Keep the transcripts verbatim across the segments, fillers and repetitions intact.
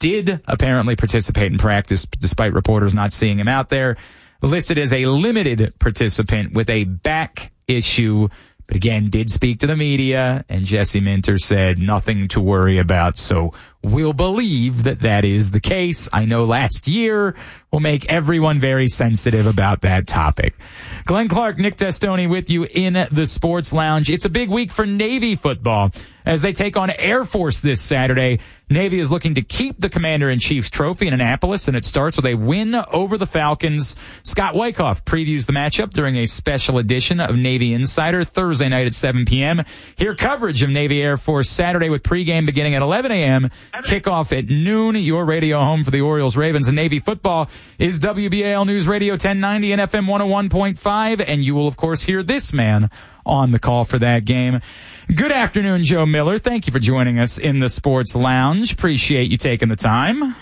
did apparently participate in practice, despite reporters not seeing him out there. Listed as a limited participant with a back issue, but again, did speak to the media, and Jesse Minter said nothing to worry about. So we'll believe that that is the case. I know last year will make everyone very sensitive about that topic. Glenn Clark, Nick Testoni with you in the Sports Lounge. It's a big week for Navy football as they take on Air Force this Saturday. Navy is looking to keep the Commander-in-Chief's trophy in Annapolis, and it starts with a win over the Falcons. Scott Wyckoff previews the matchup during a special edition of Navy Insider Thursday night at seven p.m. Hear coverage of Navy Air Force Saturday with pregame beginning at eleven a.m., kickoff at noon. Your radio home for the Orioles, Ravens, and Navy football is W B A L News Radio ten ninety and F M one oh one point five, and you will, of course, hear this man on the call for that game. Good afternoon, Joe Miller. Thank you for joining us in the Sports Lounge. Appreciate you taking the time.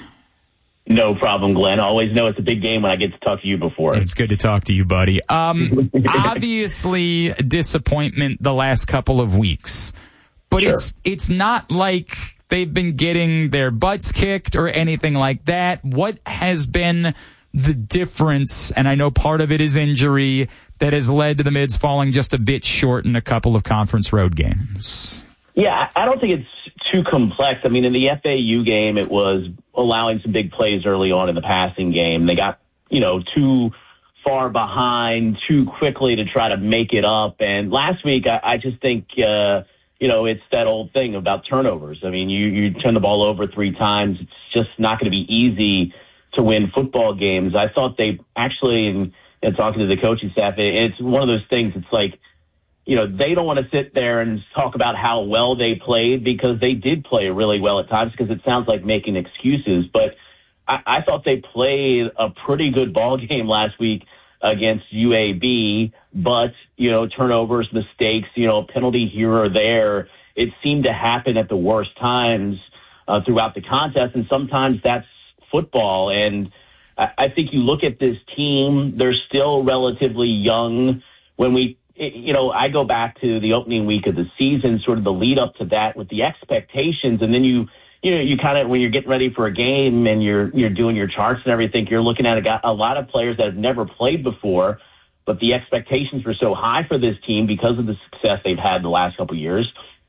No problem, Glenn. Always know it's a big game when I get to talk to you before. It's good to talk to you, buddy. Um, obviously, disappointment the last couple of weeks, but sure. it's it's not like they've been getting their butts kicked or anything like that. What has been the difference, and I know part of it is injury, that has led to the Mids falling just a bit short in a couple of conference road games? Yeah, I don't think it's too complex. I mean, in the F A U game, it was allowing some big plays early on in the passing game. They got, you know, too far behind too quickly to try to make it up. And last week, I, I just think, uh, you know, it's that old thing about turnovers. I mean, you, you turn the ball over three times. It's just not going to be easy to win football games. I thought they actually, and, and talking to the coaching staff, it, it's one of those things. It's like, you know, they don't want to sit there and talk about how well they played, because they did play really well at times, because it sounds like making excuses. But I, I thought they played a pretty good ball game last week against U A B, but, you know, turnovers, mistakes, you know, penalty here or there, it seemed to happen at the worst times uh, throughout the contest. And sometimes that's football. And I, I think you look at this team, they're still relatively young. When we, you know, I go back to the opening week of the season, sort of the lead up to that with the expectations. And then you, you know, you kind of, when you're getting ready for a game and you're, you're doing your charts and everything, you're looking at a, a lot of players that have never played before, but the expectations were so high for this team because of the success they've had the last couple of years.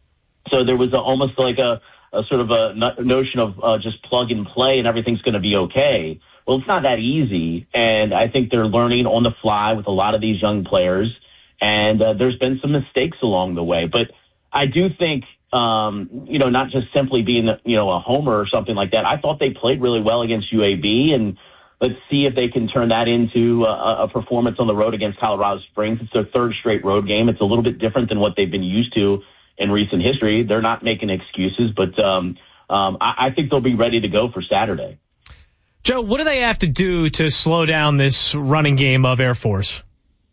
So there was a, almost like a, a sort of a notion of uh, just plug and play and everything's going to be okay. Well, it's not that easy. And I think they're learning on the fly with a lot of these young players. And uh, there's been some mistakes along the way. But I do think, um, you know, not just simply being, you know, a homer or something like that. I thought they played really well against U A B, and let's see if they can turn that into a, a performance on the road against Colorado Springs. It's their third straight road game. It's a little bit different than what they've been used to in recent history. They're not making excuses, but um, um, I, I think they'll be ready to go for Saturday. Joe, what do they have to do to slow down this running game of Air Force?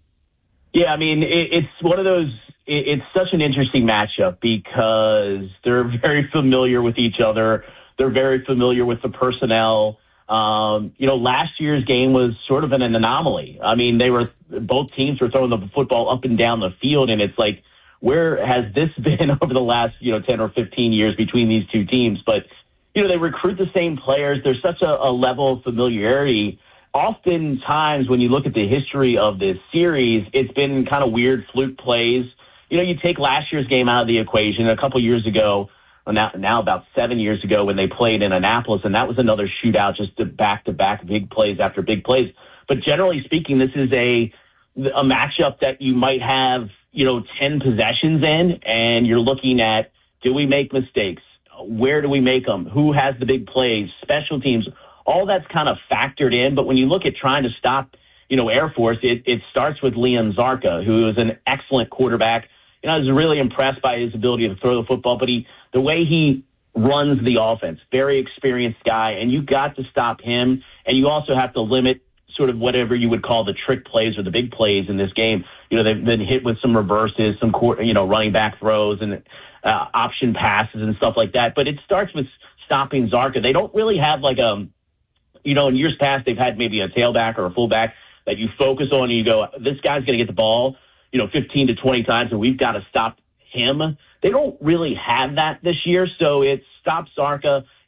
Yeah, I mean, it, it's one of those, it, it's such an interesting matchup because they're very familiar with each other. They're very familiar with the personnel. Um, you know, last year's game was sort of an anomaly. I mean, they were, both teams were throwing the football up and down the field, and it's like, where has this been over the last, you know, ten or fifteen years between these two teams? But, you know, they recruit the same players. There's such a, a level of familiarity. Oftentimes, when you look at the history of this series, it's been kind of weird fluke plays. You know, you take last year's game out of the equation. A couple years ago, now, now about seven years ago, when they played in Annapolis, and that was another shootout, just to back-to-back big plays after big plays. But generally speaking, this is a a matchup that you might have, you know, ten possessions in, and you're looking at, do we make mistakes? Where do we make them? Who has the big plays? Special teams? All that's kind of factored in. But when you look at trying to stop, you know, Air Force, it, it starts with Liam Zarka, who is an excellent quarterback. You know, I was really impressed by his ability to throw the football, but he, the way he runs the offense, very experienced guy, and you got to stop him. And you also have to limit sort of whatever you would call the trick plays or the big plays in this game. You know, they've been hit with some reverses, some, you know, running back throws and uh, option passes and stuff like that. But it starts with stopping Zarka. They don't really have like a, you know, in years past, they've had maybe a tailback or a fullback that you focus on and you go, this guy's going to get the ball, you know, fifteen to twenty times, and we've got to stop him. They don't really have that this year, so it stops Zarka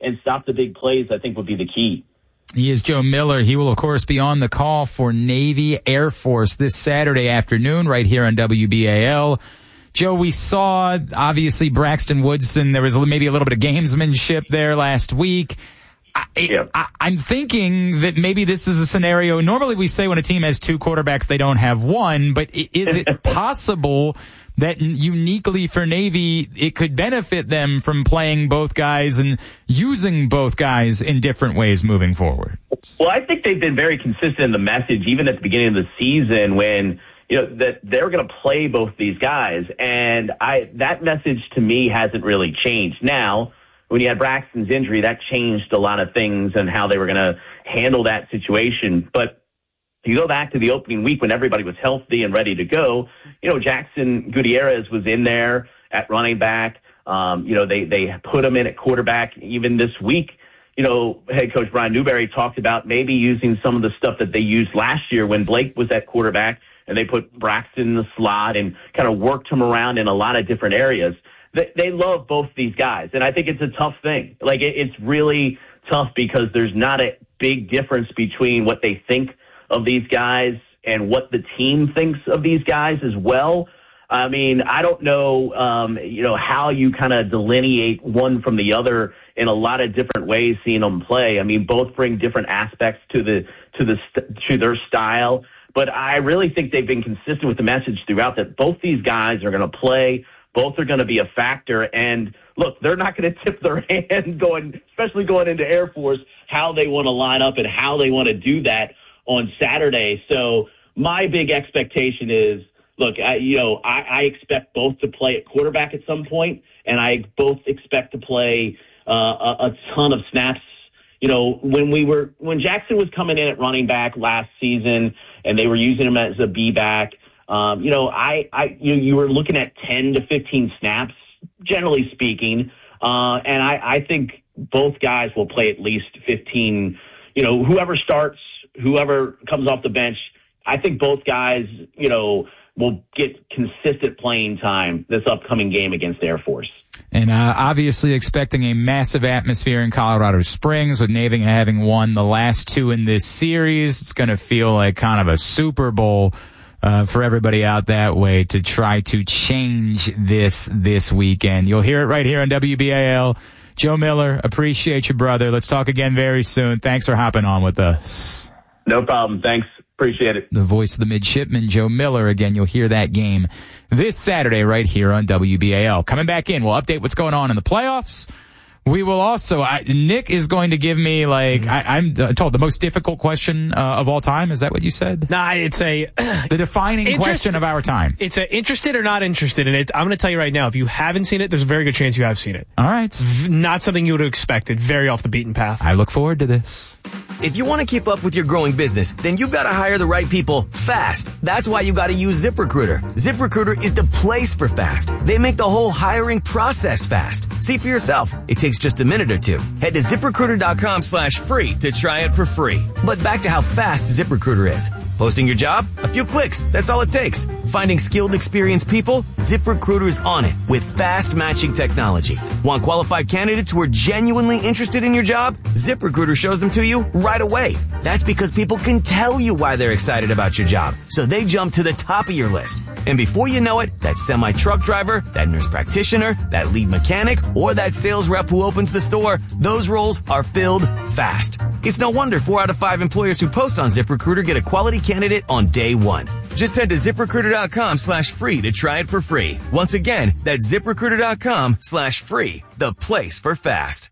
and stop the big plays, I think would be the key. He is Joe Miller. He will, of course, be on the call for Navy Air Force this Saturday afternoon right here on W B A L. Joe, we saw, obviously, Braxton Woodson. There was maybe a little bit of gamesmanship there last week. I, yeah. I, I'm thinking that maybe this is a scenario. Normally we say when a team has two quarterbacks, they don't have one. But is it possible that uniquely for Navy, it could benefit them from playing both guys and using both guys in different ways moving forward? Well, I think they've been very consistent in the message, even at the beginning of the season when, you know, that they're going to play both these guys. And I that message to me hasn't really changed. Now, when you had Braxton's injury, that changed a lot of things and how they were going to handle that situation. But if you go back to the opening week when everybody was healthy and ready to go, you know, Jackson Gutierrez was in there at running back. Um, you know, they, they put him in at quarterback even this week. You know, head coach Brian Newberry talked about maybe using some of the stuff that they used last year when Blake was at quarterback and they put Braxton in the slot and kind of worked him around in a lot of different areas. They, they love both these guys, and I think it's a tough thing. Like, it, it's really tough because there's not a big difference between what they think of these guys and what the team thinks of these guys as well. I mean, I don't know, um, you know, how you kind of delineate one from the other in a lot of different ways, seeing them play. I mean, both bring different aspects to the to the to their style, but I really think they've been consistent with the message throughout that both these guys are going to play. Both are going to be a factor. And look, they're not going to tip their hand going, especially going into Air Force, how they want to line up and how they want to do that on Saturday. So my big expectation is, look, I, you know, I, I expect both to play at quarterback at some point, and I both expect to play uh, a, a ton of snaps. You know, when we were, when Jackson was coming in at running back last season and they were using him as a B back, Um, you know, I, I, you, you were looking at ten to fifteen snaps, generally speaking. Uh, and I, I think both guys will play at least fifteen, you know, whoever starts, whoever comes off the bench. I think both guys, you know, will get consistent playing time this upcoming game against Air Force. And uh, obviously expecting a massive atmosphere in Colorado Springs with Navy having won the last two in this series. It's going to feel like kind of a Super Bowl Uh, for everybody out that way to try to change this this weekend. You'll hear it right here on W B A L. Joe Miller, appreciate you, brother. Let's talk again very soon. Thanks for hopping on with us. No problem. Thanks. Appreciate it. The voice of the midshipman, Joe Miller. Again, you'll hear that game this Saturday right here on W B A L. Coming back in, we'll update what's going on in the playoffs. We will also, I, Nick is going to give me, like, I, I'm told the most difficult question uh, of all time. Is that what you said? Nah, it's a... the defining question of our time. It's a interested or not interested in it. I'm going to tell you right now, if you haven't seen it, there's a very good chance you have seen it. All right. V- not something you would have expected. Very off the beaten path. I look forward to this. If you want to keep up with your growing business, then you've got to hire the right people fast. That's why you got to use ZipRecruiter. ZipRecruiter is the place for fast. They make the whole hiring process fast. See for yourself. It takes just a minute or two. Head to ZipRecruiter.com slash free to try it for free. But back to how fast ZipRecruiter is. Posting your job? A few clicks. That's all it takes. Finding skilled, experienced people? ZipRecruiter's on it with fast matching technology. Want qualified candidates who are genuinely interested in your job? ZipRecruiter shows them to you right away. That's because people can tell you why they're excited about your job. So they jump to the top of your list. And before you know it, that semi-truck driver, that nurse practitioner, that lead mechanic, or that sales rep who opens the store, those roles are filled fast. It's no wonder four out of five employers who post on ZipRecruiter get a quality candidate on day one. Just head to ZipRecruiter.com slash free to try it for free. Once again, that's ZipRecruiter.com slash free, the place for fast.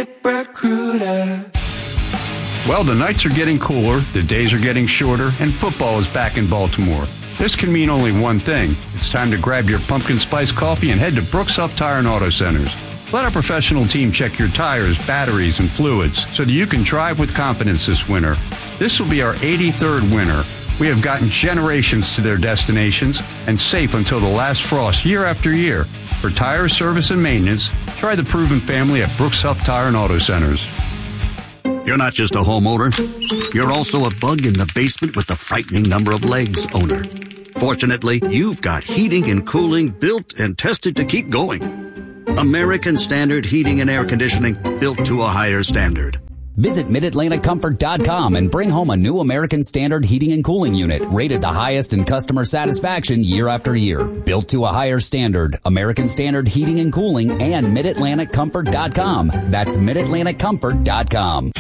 ZipRecruiter. Well, the nights are getting cooler, the days are getting shorter, and football is back in Baltimore. This can mean only one thing. It's time to grab your pumpkin spice coffee and head to Brooks Huff Tire and Auto Centers. Let our professional team check your tires, batteries, and fluids so that you can drive with confidence this winter. This will be our eighty-third winter. We have gotten generations to their destinations and safe until the last frost year after year. For tire service and maintenance, try the proven family at Brooks Huff Tire and Auto Centers. You're not just a homeowner. You're also a bug in the basement with the frightening number of legs owner. Fortunately, you've got heating and cooling built and tested to keep going. American Standard Heating and Air Conditioning, built to a higher standard. Visit Mid Atlantic Comfort dot com and bring home a new American Standard heating and cooling unit, rated the highest in customer satisfaction year after year. Built to a higher standard, American Standard Heating and Cooling and Mid Atlantic Comfort dot com. That's Mid Atlantic Comfort dot com.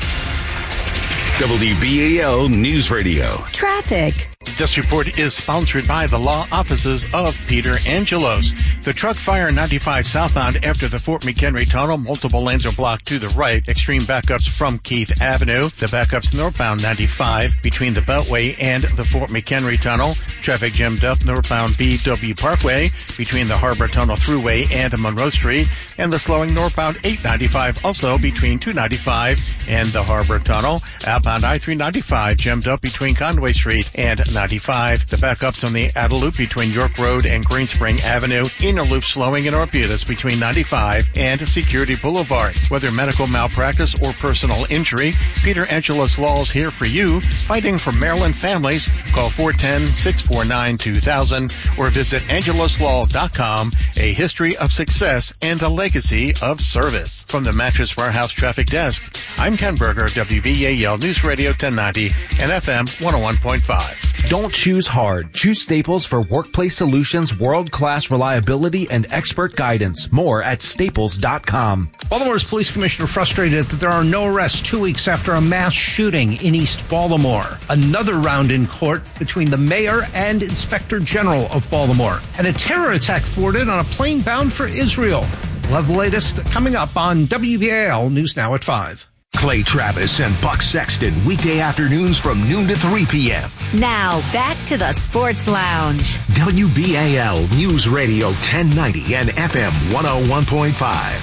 W B A L News Radio. Traffic. This report is sponsored by the law offices of Peter Angelos. The truck fire ninety-five southbound after the Fort McHenry Tunnel. Multiple lanes are blocked to the right. Extreme backups from Keith Avenue. The backups northbound ninety-five between the Beltway and the Fort McHenry Tunnel. Traffic jammed up northbound B W Parkway between the Harbor Tunnel Thruway and Monroe Street. And the slowing northbound eight ninety-five also between two ninety-five and the Harbor Tunnel. Outbound I three ninety-five jammed up between Conway Street and ninety-five. The backups on the outer loop between York Road and Green Spring Avenue. Inner loop slowing in Arbutus between ninety-five and Security Boulevard. Whether medical malpractice or personal injury, Peter Angelos Law is here for you. Fighting for Maryland families. Call four one zero, six four nine, two thousand or visit angelos law dot com. A history of success and a legacy of service. From the Mattress Warehouse Traffic Desk, I'm Ken Berger, W B A L News Radio ten ninety and F M one oh one point five. Don't choose hard. Choose Staples for workplace solutions, world-class reliability, and expert guidance. More at staples dot com. Baltimore's police commissioner frustrated that there are no arrests two weeks after a mass shooting in East Baltimore. Another round in court between the mayor and inspector general of Baltimore. And a terror attack thwarted on a plane bound for Israel. We'll have the latest coming up on W B A L News Now at five. Clay Travis and Buck Sexton, weekday afternoons from noon to three p.m. Now, back to the Sports Lounge. W B A L News Radio ten ninety and F M one oh one point five.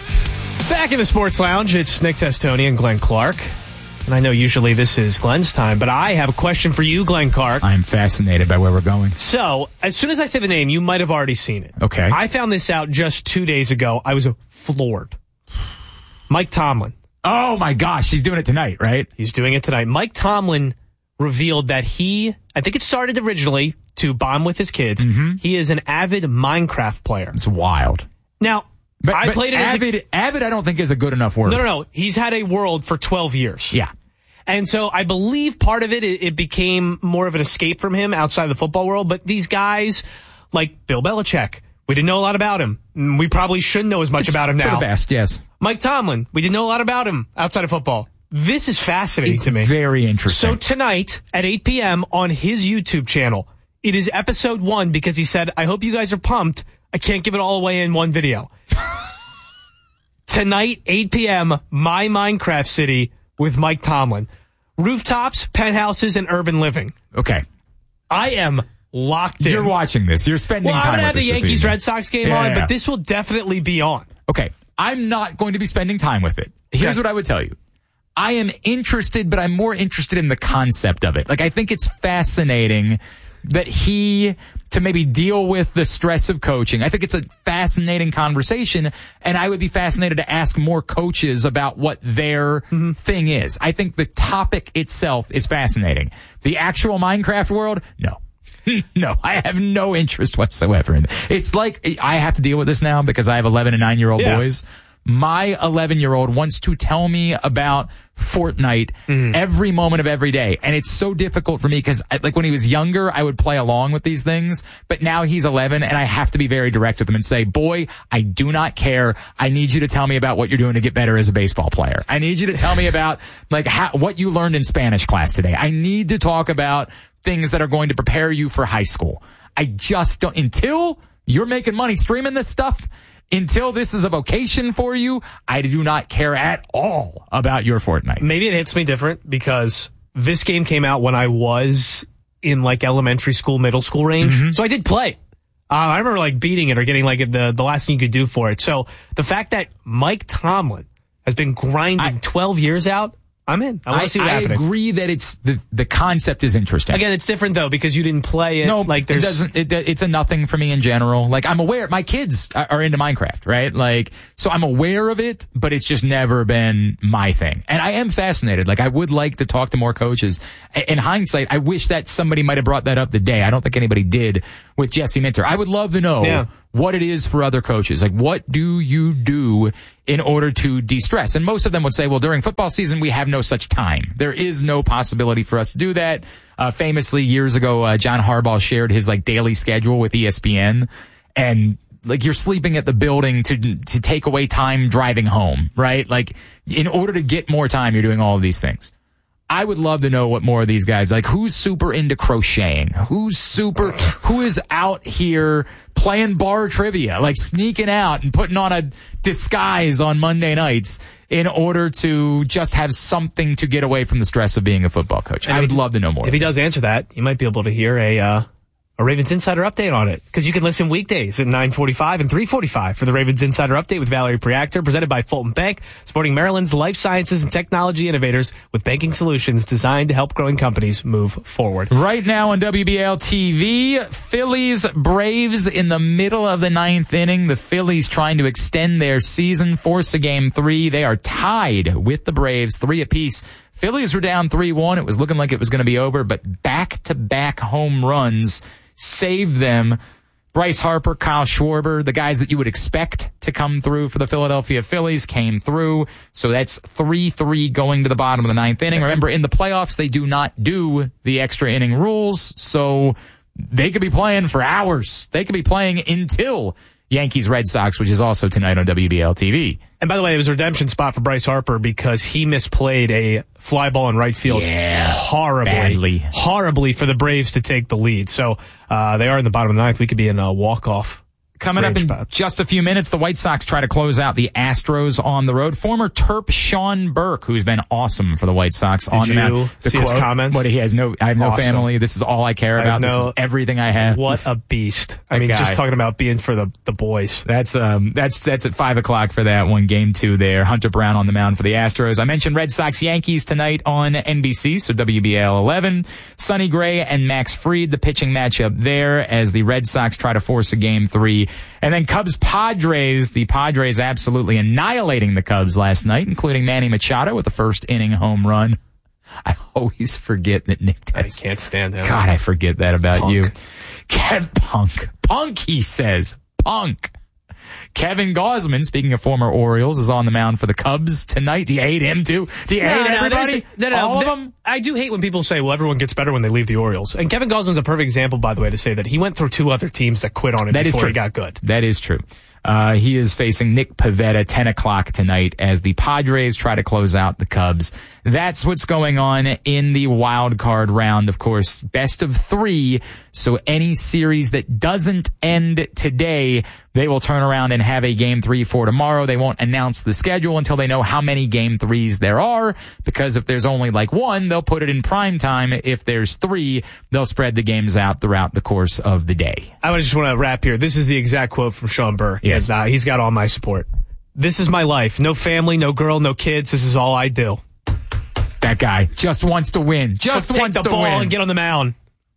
Back in the Sports Lounge, it's Nick Testoni and Glenn Clark. And I know usually this is Glenn's time, but I have a question for you, Glenn Clark. I'm fascinated by where we're going. So, as soon as I say the name, you might have already seen it. Okay. I found this out just two days ago. I was floored. Mike Tomlin. Oh, my gosh. He's doing it tonight, right? He's doing it tonight. Mike Tomlin revealed that he, I think it started originally to bond with his kids. Mm-hmm. He is an avid Minecraft player. It's wild. Now, but, I but played it avid, as a, avid, I don't think is a good enough word. No, no, no. He's had a world for twelve years. Yeah. And so I believe part of it, it, it became more of an escape from him outside of the football world. But these guys, like Bill Belichick, we didn't know a lot about him. We probably shouldn't know as much it's about him now. For the best, yes. Mike Tomlin, we didn't know a lot about him outside of football. This is fascinating it's to me. Very interesting. So tonight at eight p.m. on his YouTube channel, it is episode one because he said, I hope you guys are pumped. I can't give it all away in one video. Tonight, eight p.m., My Minecraft City with Mike Tomlin. Rooftops, penthouses, and urban living. Okay. I am locked in. You're watching this. You're spending well, time with I'm going to have this the Yankees-Red Sox game yeah, on, yeah. but this will definitely be on. Okay. I'm not going to be spending time with it. Here's okay. what I would tell you. I am interested, but I'm more interested in the concept of it. Like, I think it's fascinating that he, to maybe deal with the stress of coaching. I think it's a fascinating conversation, and I would be fascinated to ask more coaches about what their mm-hmm. thing is. I think the topic itself is fascinating. The actual Minecraft world, no. No, I have no interest whatsoever in it. It's like I have to deal with this now because I have eleven and nine year old yeah. boys. My eleven year old wants to tell me about Fortnite mm. every moment of every day. And it's so difficult for me because like when he was younger, I would play along with these things. But now he's eleven and I have to be very direct with him and say, boy, I do not care. I need you to tell me about what you're doing to get better as a baseball player. I need you to tell me about like how, what you learned in Spanish class today. I need to talk about things that are going to prepare you for high school. I just don't, until you're making money streaming this stuff, until this is a vocation for you, I do not care at all about your Fortnite. Maybe it hits me different because this game came out when I was in like elementary school, middle school range. Mm-hmm. So I did play. Uh, I remember like beating it or getting like the, the last thing you could do for it. So the fact that Mike Tomlin has been grinding I, twelve years out, I'm in. I want to see what I happening. agree that it's the the concept is interesting. Again, it's different though because you didn't play it. No, like there's it doesn't. It, it's a nothing for me in general. Like I'm aware my kids are, are into Minecraft, right? Like so I'm aware of it, but it's just never been my thing. And I am fascinated. Like I would like to talk to more coaches. In hindsight, I wish that somebody might have brought that up today. I don't think anybody did with Jesse Minter. I would love to know yeah. what it is for other coaches. Like, what do you do in order to de-stress? And most of them would say, well, during football season, we have no such time. There is no possibility for us to do that. Uh, famously, years ago, uh, John Harbaugh shared his like daily schedule with E S P N, and like you're sleeping at the building to to take away time driving home, right? Like in order to get more time, you're doing all of these things. I would love to know what more of these guys, like who's super into crocheting, who's super, who is out here playing bar trivia, like sneaking out and putting on a disguise on Monday nights in order to just have something to get away from the stress of being a football coach. And I would love to know more. If he does answer that, you might be able to hear a, uh, a Ravens Insider Update on it, because you can listen weekdays at nine forty-five and three forty-five for the Ravens Insider Update with Valerie Preactor, presented by Fulton Bank, supporting Maryland's life sciences and technology innovators with banking solutions designed to help growing companies move forward. Right now on W B L T V, Phillies Braves in the middle of the ninth inning. The Phillies trying to extend their season, force a game three. They are tied with the Braves, three apiece. Phillies were down three one. It was looking like it was going to be over, but back-to-back home runs saved them. Bryce Harper, Kyle Schwarber, the guys that you would expect to come through for the Philadelphia Phillies came through. So that's three three going to the bottom of the ninth inning. Remember, in the playoffs, they do not do the extra inning rules, so they could be playing for hours. They could be playing until Yankees Red Sox, which is also tonight on W B L T V. And by the way, it was a redemption spot for Bryce Harper because he misplayed a fly ball in right field yeah, horribly, badly. horribly for the Braves to take the lead. So uh, they are in the bottom of the ninth. We could be in a walk-off. Coming up in spot. just a few minutes, the White Sox try to close out the Astros on the road. Former Terp Sean Burke, who's been awesome for the White Sox Did on the mound. you The see quote, his comments? What he has no, I have no Awesome. family. This is all I care I about. have This no- is everything I have. What a beast. I That mean, guy. just talking about being for the, the boys. That's um that's that's at five o'clock for that one, game two there. Hunter Brown on the mound for the Astros. I mentioned Red Sox Yankees tonight on N B C, so W B L eleven. Sonny Gray and Max Fried, the pitching matchup there as the Red Sox try to force a game three. And then Cubs Padres, the Padres absolutely annihilating the Cubs last night, including Manny Machado with the first inning home run. I always forget that Nick Tess. I can't stand him. God, I forget that about Punk. you. Kev Punk. Punk, he says. Punk. Kevin Gausman, speaking of former Orioles, is on the mound for the Cubs tonight. Do you hate him too? Do you No, hate no, everybody? there's- no, no, All of there- them? I do hate when people say, well, everyone gets better when they leave the Orioles. And Kevin Gausman's a perfect example, by the way, to say that he went through two other teams that quit on him That is before true. he got good. That is true. Uh, he is facing Nick Pivetta, ten o'clock tonight, as the Padres try to close out the Cubs. That's what's going on in the wild card round. Of course, best of three. So any series that doesn't end today, they will turn around and have a game three for tomorrow. They won't announce the schedule until they know how many game threes there are, because if there's only like one, they'll put it in prime time. If there's three, they'll spread the games out throughout the course of the day. I just want to wrap here. This is the exact quote from Sean Burke. Yes. And, uh, he's got all my support. This is my life. No family, no girl, no kids. This is all I do. That guy just wants to win. Just so wants take the to ball win. and get on the mound.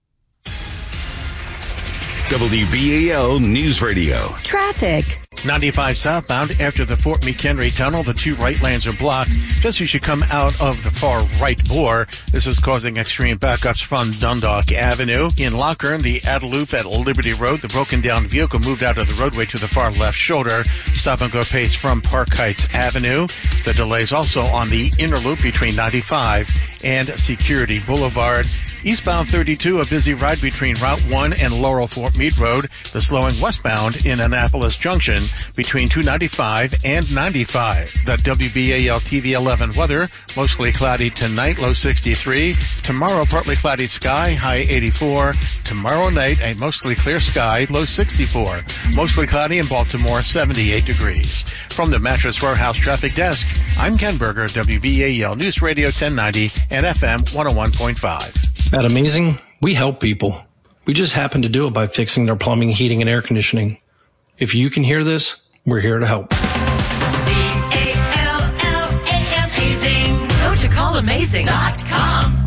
W B A L News Radio. Traffic. ninety-five southbound after the Fort McHenry Tunnel, the two right lanes are blocked just as you come out of the far right bore. This is causing extreme backups from Dundalk Avenue. In Lockern, the Adeloop at Liberty Road, the broken down vehicle moved out of the roadway to the far left shoulder. Stop and go pace from Park Heights Avenue. The delays also on the inner loop between ninety-five and Security Boulevard. Eastbound thirty-two, a busy ride between Route one and Laurel Fort Meade Road. The slowing westbound in Annapolis Junction between two ninety-five and ninety-five. The W B A L T V eleven weather, mostly cloudy tonight, low sixty-three. Tomorrow, partly cloudy sky, high eighty-four. Tomorrow night, a mostly clear sky, low sixty-four. Mostly cloudy in Baltimore, seventy-eight degrees. From the Mattress Warehouse Traffic Desk, I'm Ken Berger, W B A L News Radio ten ninety and F M one oh one point five. At Amazing, we help people. We just happen to do it by fixing their plumbing, heating, and air conditioning. If you can hear this, we're here to help. C A L L A M Azing. Go to call amazing dot com.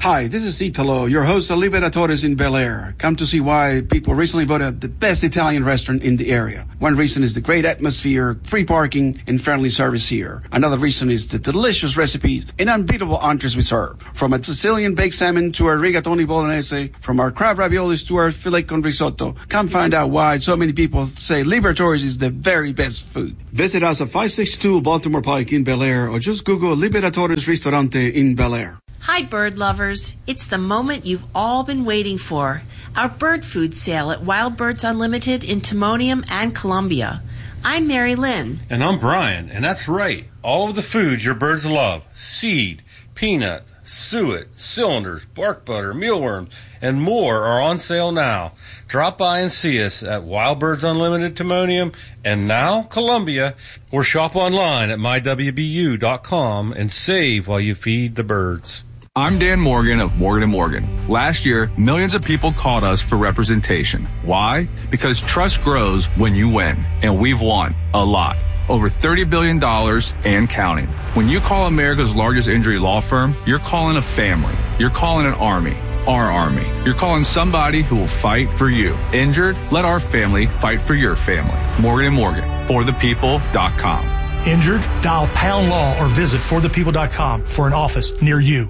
Hi, this is Italo, your host of Liberatores in Bel Air. Come to see why people recently voted the best Italian restaurant in the area. One reason is the great atmosphere, free parking, and friendly service here. Another reason is the delicious recipes and unbeatable entrees we serve. From a Sicilian baked salmon to our rigatoni bolognese, from our crab raviolis to our filet con risotto. Come find out why so many people say Liberatores is the very best food. Visit us at five sixty-two Baltimore Pike in Bel Air, or just Google Liberatores Ristorante in Bel Air. Hi, bird lovers. It's the moment you've all been waiting for. Our bird food sale at Wild Birds Unlimited in Timonium and Columbia. I'm Mary Lynn. And I'm Brian, and that's right. All of the foods your birds love. Seed, peanut, suet, cylinders, bark butter, mealworms, and more are on sale now. Drop by and see us at Wild Birds Unlimited Timonium and now Columbia, or shop online at my w b u dot com and save while you feed the birds. I'm Dan Morgan of Morgan and Morgan. Last year, millions of people called us for representation. Why? Because trust grows when you win, and we've won a lot. Over thirty billion dollars and counting. When you call America's largest injury law firm, you're calling a family. You're calling an army. Our army. You're calling somebody who will fight for you. Injured? Let our family fight for your family. Morgan and Morgan. for the people dot com. Injured? Dial pound law or visit for the people dot com for an office near you.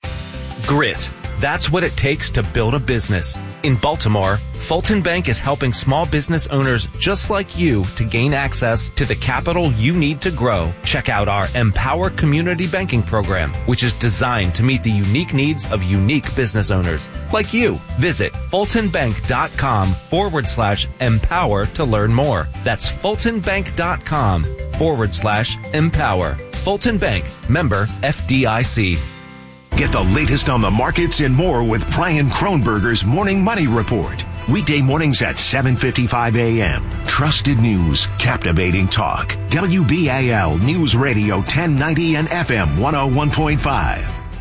Grit. That's what it takes to build a business. In Baltimore, Fulton Bank is helping small business owners just like you to gain access to the capital you need to grow. Check out our Empower Community Banking Program, which is designed to meet the unique needs of unique business owners like you. Visit fultonbank.com forward slash empower to learn more. That's fultonbank.com forward slash empower. Fulton Bank, member F D I C. Get the latest on the markets and more with Brian Kronberger's Morning Money Report. Weekday mornings at seven fifty-five a.m. Trusted news, captivating talk. W B A L News Radio ten ninety and F M one oh one point five.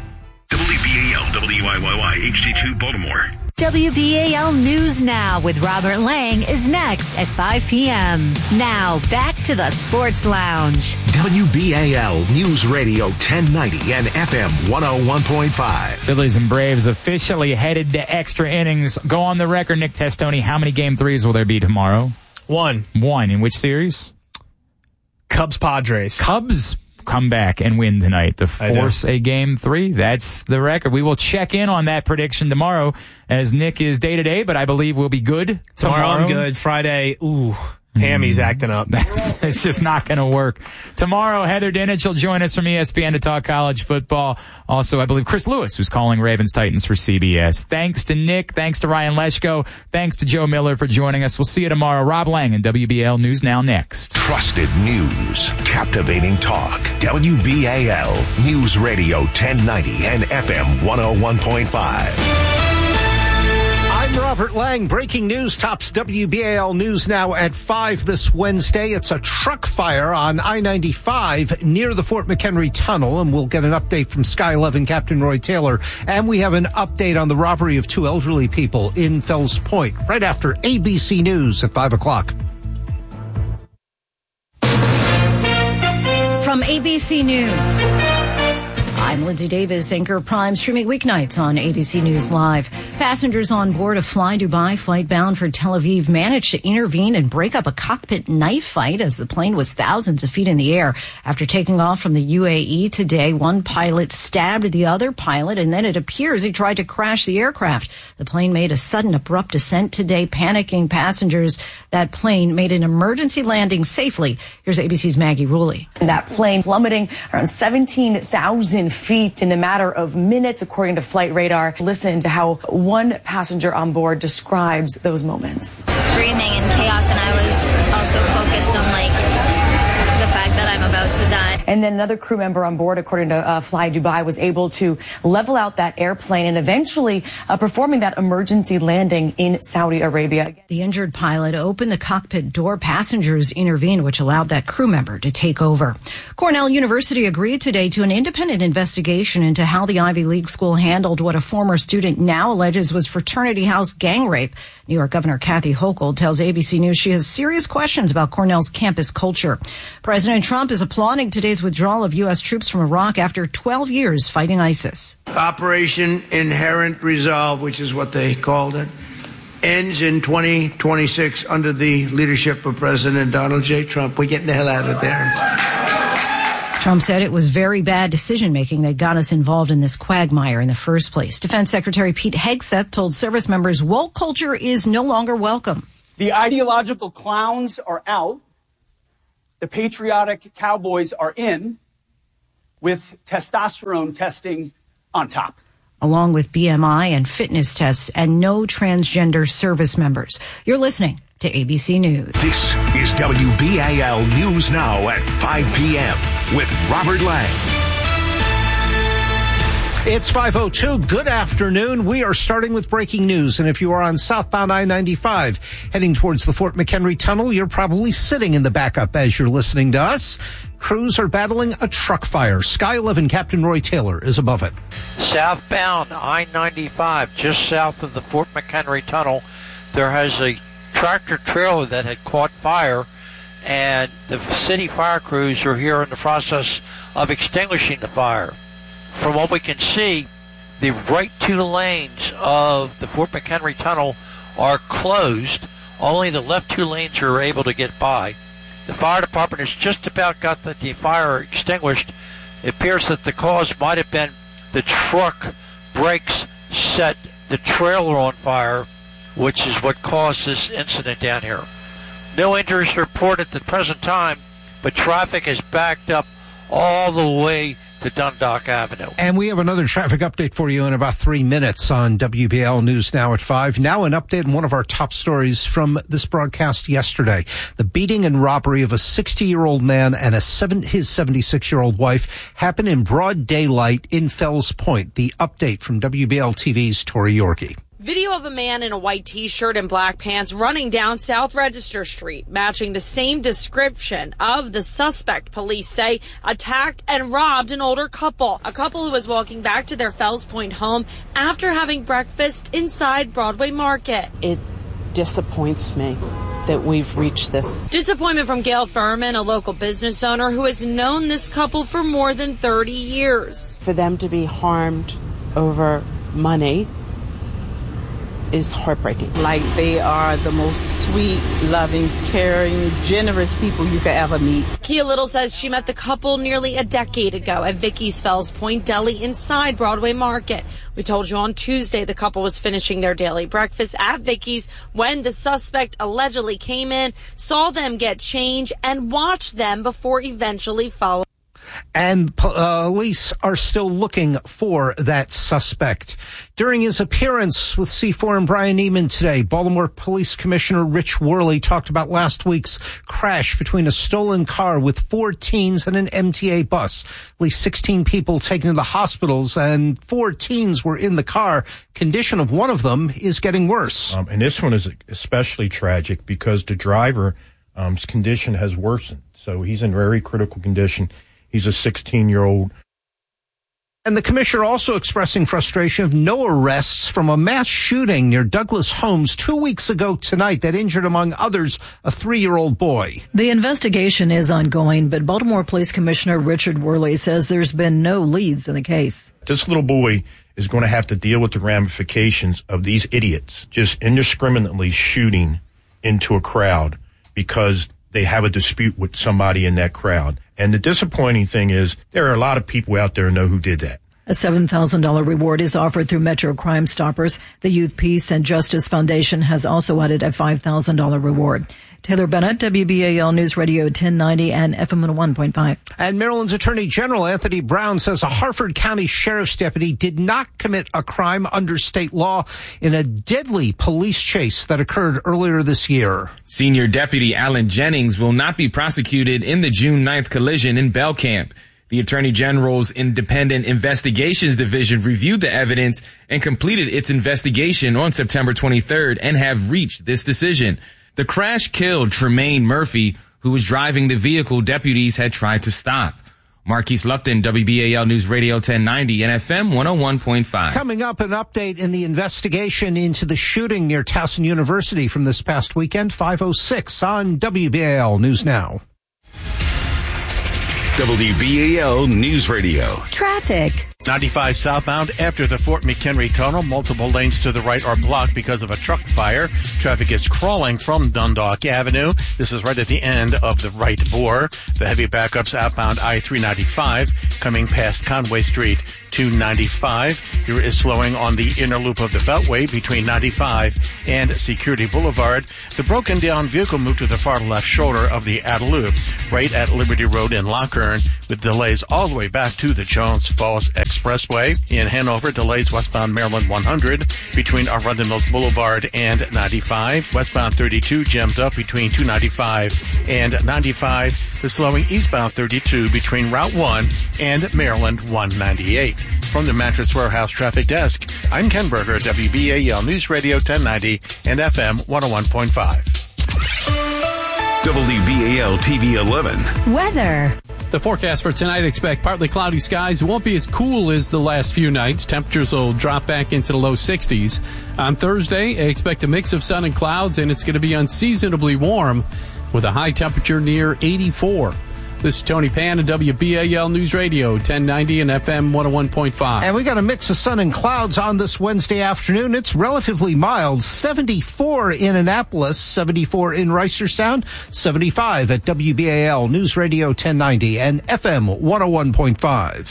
W B A L W I Y Y H D two Baltimore. W B A L News Now with Robert Lang is next at five p.m. Now, back to the Sports Lounge. W B A L News Radio ten ninety and F M one oh one point five. Phillies and Braves officially headed to extra innings. Go on the record, Nick Testoni. How many game threes will there be tomorrow? One. One. In which series? Cubs Padres. Cubs come back and win tonight to force a game three. That's the record. We will check in on that prediction tomorrow, as Nick is day to day, but I believe we'll be good tomorrow. Tomorrow I'm good. Friday, ooh, Hammy's mm. acting up. That's, it's just not going to work. Tomorrow, Heather Dinich will join us from E S P N to talk college football. Also, I believe Chris Lewis, who's calling Ravens Titans for C B S. Thanks to Nick. Thanks to Ryan Leschko. Thanks to Joe Miller for joining us. We'll see you tomorrow. Rob Lang and W B A L News Now next. Trusted news, captivating talk. W B A L News Radio ten ninety and F M one oh one point five. I'm Robert Lang. Breaking news tops W B A L News Now at five this Wednesday. It's a truck fire on I ninety-five near the Fort McHenry Tunnel, and we'll get an update from Sky eleven Captain Roy Taylor. And we have an update on the robbery of two elderly people in Fells Point right after A B C News at five o'clock. From A B C News, I'm Lindsay Davis, anchor Prime, streaming weeknights on A B C News Live. Passengers on board a Fly Dubai flight bound for Tel Aviv managed to intervene and break up a cockpit knife fight as the plane was thousands of feet in the air. After taking off from the U A E today, one pilot stabbed the other pilot, and then it appears he tried to crash the aircraft. The plane made a sudden abrupt descent today, panicking passengers. That plane made an emergency landing safely. Here's A B C's Maggie Ruley. That plane plummeting around seventeen thousand feet in a matter of minutes, according to Flight Radar. Listen to how one passenger on board describes those moments. Screaming and chaos, and I was also focused on like the fact that I'm about to die. And then another crew member on board, according to uh, Fly Dubai, was able to level out that airplane and eventually uh, performing that emergency landing in Saudi Arabia. The injured pilot opened the cockpit door. Passengers intervened, which allowed that crew member to take over. Cornell University agreed today to an independent investigation into how the Ivy League school handled what a former student now alleges was fraternity house gang rape. New York Governor Kathy Hochul tells A B C News she has serious questions about Cornell's campus culture. President Trump is applauding today's withdrawal of U S troops from Iraq after twelve years fighting ISIS. Operation Inherent Resolve, which is what they called it, ends in twenty twenty-six under the leadership of President Donald J. Trump. We're getting the hell out of there. Trump said it was very bad decision-making that got us involved in this quagmire in the first place. Defense Secretary Pete Hegseth told service members woke culture is no longer welcome. The ideological clowns are out. The patriotic cowboys are in, with testosterone testing on top. Along with B M I and fitness tests and no transgender service members. You're listening to A B C News. This is W B A L News Now at five p.m. with Robert Lang. It's five oh two. Good afternoon. We are starting with breaking news. And if you are on southbound I ninety-five heading towards the Fort McHenry Tunnel, you're probably sitting in the backup as you're listening to us. Crews are battling a truck fire. Sky eleven Captain Roy Taylor is above it. Southbound I ninety-five, just south of the Fort McHenry Tunnel, there has a tractor trailer that had caught fire, and the city fire crews are here in the process of extinguishing the fire. From what we can see, the right two lanes of the Fort McHenry Tunnel are closed. Only the left two lanes are able to get by. The fire department has just about got the, the fire extinguished. It appears that the cause might have been the truck brakes set the trailer on fire, which is what caused this incident down here. No injuries reported at the present time, but traffic is backed up all the way to Dundalk Avenue. And we have another traffic update for you in about three minutes on W B L News Now at five. Now an update on one of our top stories from this broadcast yesterday. The beating and robbery of a sixty-year-old man and a seven, his seventy-six-year-old wife happened in broad daylight in Fells Point. The update from W B L T V's Tori Yorkie. Video of a man in a white t-shirt and black pants running down South Register Street, matching the same description of the suspect, police say, attacked and robbed an older couple. A couple who was walking back to their Fells Point home after having breakfast inside Broadway Market. It disappoints me that we've reached this. Disappointment from Gail Furman, a local business owner who has known this couple for more than thirty years. For them to be harmed over money is heartbreaking. Like, they are the most sweet, loving, caring, generous people you could ever meet. Kia Little says she met the couple nearly a decade ago at Vicky's Fells Point Deli inside Broadway Market. We told you on Tuesday the couple was finishing their daily breakfast at Vicky's when the suspect allegedly came in, saw them get change, and watched them before eventually following. And police are still looking for that suspect. During his appearance with C four and Brian Neiman today, Baltimore Police Commissioner Rich Worley talked about last week's crash between a stolen car with four teens and an M T A bus. At least sixteen people taken to the hospitals, and four teens were in the car. Condition of one of them is getting worse. Um, and this one is especially tragic because the driver's um, condition has worsened. So he's in very critical condition. He's a sixteen-year-old. And the commissioner also expressing frustration of no arrests from a mass shooting near Douglas Homes two weeks ago tonight that injured, among others, a three-year-old boy. The investigation is ongoing, but Baltimore Police Commissioner Richard Worley says there's been no leads in the case. This little boy is going to have to deal with the ramifications of these idiots just indiscriminately shooting into a crowd because they have a dispute with somebody in that crowd. And the disappointing thing is there are a lot of people out there who know who did that. A seven thousand dollars reward is offered through Metro Crime Stoppers. The Youth Peace and Justice Foundation has also added a five thousand dollars reward. Taylor Bennett, W B A L News Radio ten ninety and F M one point five. And Maryland's Attorney General Anthony Brown says a Harford County Sheriff's deputy did not commit a crime under state law in a deadly police chase that occurred earlier this year. Senior Deputy Alan Jennings will not be prosecuted in the June ninth collision in Belcamp. The Attorney General's Independent Investigations Division reviewed the evidence and completed its investigation on September twenty-third and have reached this decision. The crash killed Tremaine Murphy, who was driving the vehicle deputies had tried to stop. Marquise Lupton, W B A L News Radio ten ninety and F M one oh one point five. Coming up, an update in the investigation into the shooting near Towson University from this past weekend, five oh six on W B A L News Now. W B A L News Radio. Traffic. ninety-five southbound after the Fort McHenry Tunnel. Multiple lanes to the right are blocked because of a truck fire. Traffic is crawling from Dundalk Avenue. This is right at the end of the right bore. The heavy backups outbound I three ninety-five coming past Conway Street to ninety-five. Here is slowing on the inner loop of the Beltway between ninety-five and Security Boulevard. The broken down vehicle moved to the far left shoulder of the outer loop, right at Liberty Road in Lockern, with delays all the way back to the Jones Falls Expressway. In Hanover, delays westbound Maryland one hundred between Arundel Mills Boulevard and ninety-five. Westbound thirty-two jammed up between two ninety-five and ninety-five. The slowing eastbound thirty-two between Route one and Maryland one ninety-eight. From the Mattress Warehouse Traffic Desk, I'm Ken Berger, W B A L News Radio ten ninety and F M one oh one point five. W B A L T V eleven. Weather. The forecast for tonight, expect partly cloudy skies. It won't be as cool as the last few nights. Temperatures will drop back into the low sixties. On Thursday, expect a mix of sun and clouds, and it's going to be unseasonably warm with a high temperature near eighty-four. This is Tony Pan at W B A L News Radio, ten ninety and F M one oh one point five. And we got a mix of sun and clouds on this Wednesday afternoon. It's relatively mild. seventy-four in Annapolis, seventy-four in Reisterstown, seventy-five at W B A L News Radio ten ninety and F M one oh one point five.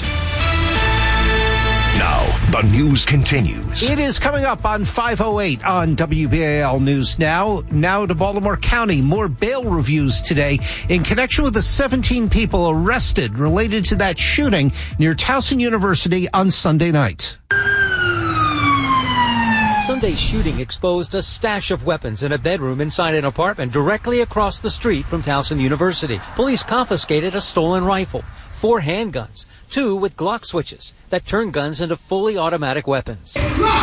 Now, the news continues. It is coming up on five oh eight on W B A L News Now. Now to Baltimore County. More bail reviews today in connection with the seventeen people arrested related to that shooting near Towson University on Sunday night. Sunday's shooting exposed a stash of weapons in a bedroom inside an apartment directly across the street from Towson University. Police confiscated a stolen rifle, four handguns, two with Glock switches that turn guns into fully automatic weapons.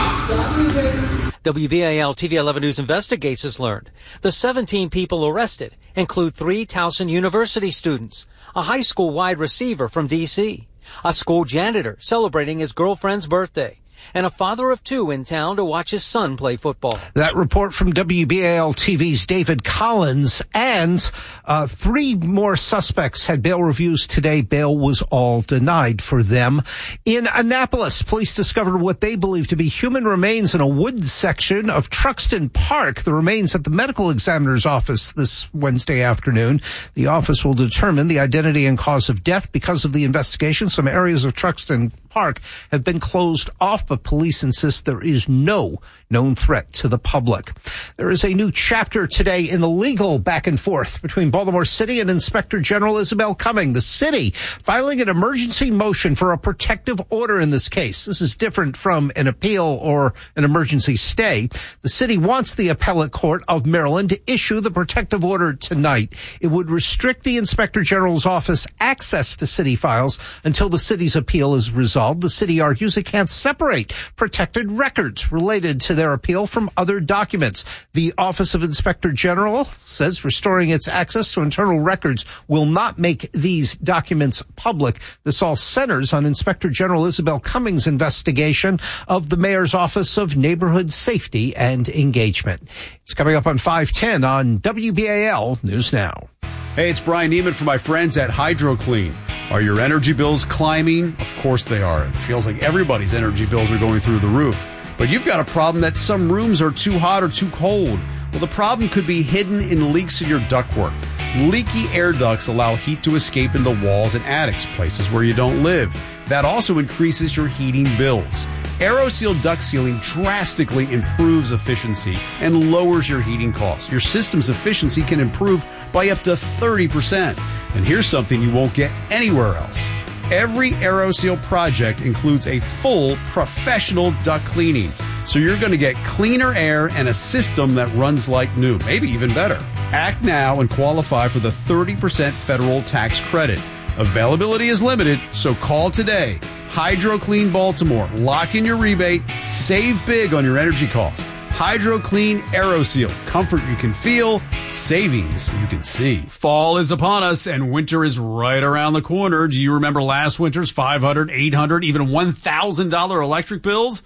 W B A L T V eleven News Investigates has learned the seventeen people arrested include three Towson University students, a high school wide receiver from D C, a school janitor celebrating his girlfriend's birthday, and a father of two in town to watch his son play football. That report from W B A L T V's David Collins. And uh, three more suspects had bail reviews today. Bail was all denied for them. In Annapolis, police discovered what they believe to be human remains in a wood section of Truxton Park. The remains at the medical examiner's office this Wednesday afternoon. The office will determine the identity and cause of death. Because of the investigation, some areas of Truxton Park have been closed off, but police insist there is no known threat to the public. There is a new chapter today in the legal back and forth between Baltimore City and Inspector General Isabel Cumming. The city filing an emergency motion for a protective order in this case. This is different from an appeal or an emergency stay. The city wants the appellate court of Maryland to issue the protective order tonight. It would restrict the Inspector General's office access to city files until the city's appeal is resolved. The city argues it can't separate protected records related to their appeal from other documents. The Office of Inspector General says restoring its access to internal records will not make these documents public. This all centers on Inspector General Isabel Cummings' investigation of the mayor's Office of Neighborhood Safety and Engagement. It's coming up on five ten on W B A L News Now. Hey, it's Brian Neiman for my friends at HydroClean. Are your energy bills climbing? Of course they are. It feels like everybody's energy bills are going through the roof. But you've got a problem that some rooms are too hot or too cold. Well, the problem could be hidden in leaks in your ductwork. Leaky air ducts allow heat to escape into walls and attics, places where you don't live. That also increases your heating bills. AeroSeal duct sealing drastically improves efficiency and lowers your heating costs. Your system's efficiency can improve by up to thirty percent. And here's something you won't get anywhere else. Every AeroSeal project includes a full professional duct cleaning. So you're going to get cleaner air and a system that runs like new, maybe even better. Act now and qualify for the thirty percent federal tax credit. Availability is limited, so call today. HydroClean Baltimore. Lock in your rebate. Save big on your energy costs. HydroClean AeroSeal. Comfort you can feel. Savings you can see. Fall is upon us and winter is right around the corner. Do you remember last winter's five hundred dollars, eight hundred dollars, even one thousand dollars electric bills?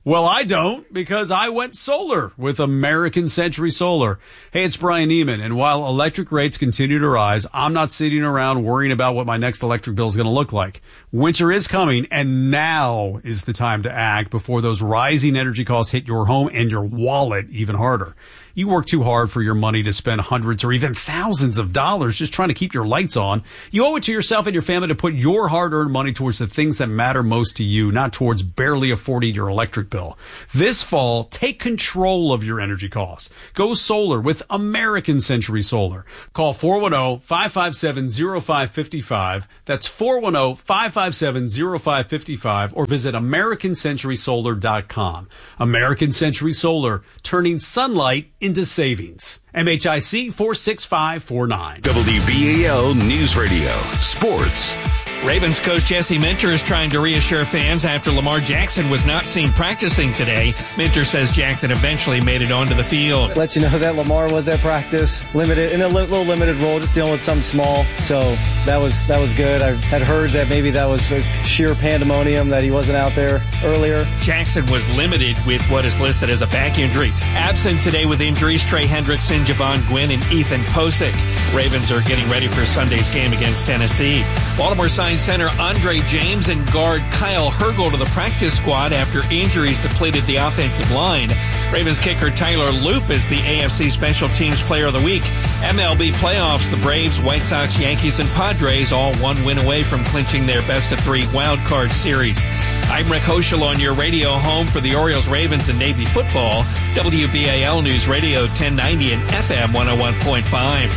Well, I don't, because I went solar with American Century Solar. Hey, it's Brian Neiman, and while electric rates continue to rise, I'm not sitting around worrying about what my next electric bill is going to look like. Winter is coming, and now is the time to act before those rising energy costs hit your home and your wallet even harder. You work too hard for your money to spend hundreds or even thousands of dollars just trying to keep your lights on. You owe it to yourself and your family to put your hard-earned money towards the things that matter most to you, not towards barely affording your electric bill. This fall, take control of your energy costs. Go solar with American Century Solar. Call four one zero, five five seven, zero five five five. That's four one zero, five five seven, zero five five five, or visit American Century Solar dot com. American Century Solar, turning sunlight into savings. M H I C four six five four nine. W B A L News Radio. Sports. Ravens coach Jesse Minter is trying to reassure fans after Lamar Jackson was not seen practicing today. Minter says Jackson eventually made it onto the field. Let you know that Lamar was at practice, limited in a little limited role, just dealing with something small. So that was that was good. I had heard that maybe that was a sheer pandemonium that he wasn't out there earlier. Jackson was limited with what is listed as a back injury. Absent today with injuries, Trey Hendrickson, Javon Gwynn, and Ethan Posick. Ravens are getting ready for Sunday's game against Tennessee. Baltimore signed center Andre James and guard Kyle Hergel to the practice squad after injuries depleted the offensive line. Ravens kicker Tyler Loop is the A F C Special Teams Player of the Week. M L B playoffs, the Braves, White Sox, Yankees, and Padres all one win away from clinching their best of three wild card series. I'm Rick Hoschel on your radio home for the Orioles, Ravens, and Navy football. W B A L News Radio ten ninety and F M one oh one point five.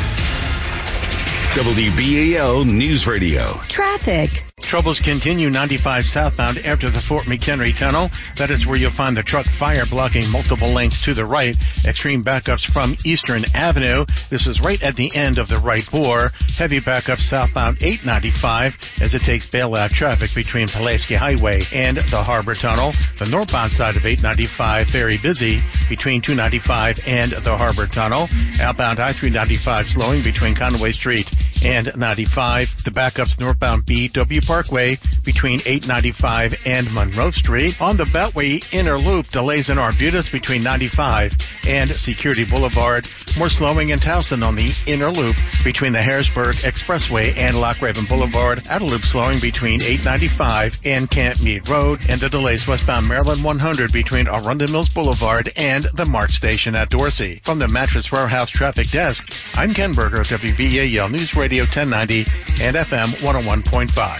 W B A L News Radio. Traffic. Troubles continue ninety-five southbound after the Fort McHenry Tunnel. That is where you'll find the truck fire blocking multiple lanes to the right. Extreme backups from Eastern Avenue. This is right at the end of the right bore. Heavy backups southbound eight ninety-five as it takes bailout traffic between Pulaski Highway and the Harbor Tunnel. The northbound side of eight ninety-five very busy between two ninety-five and the Harbor Tunnel. Outbound I three ninety-five slowing between Conway Street and ninety-five. The backups northbound B W Parkway between eight ninety-five and Monroe Street. On the Beltway inner loop, delays in Arbutus between ninety-five and Security Boulevard. More slowing in Towson on the inner loop between the Harrisburg Expressway and Lock Raven Boulevard. Outer loop slowing between eight ninety-five and Camp Meade Road. And the delays westbound Maryland one hundred between Arundel Mills Boulevard and the Mart Station at Dorsey. From the Mattress Warehouse Traffic Desk, I'm Ken Berger, W B A L News Radio ten ninety and F M one oh one point five.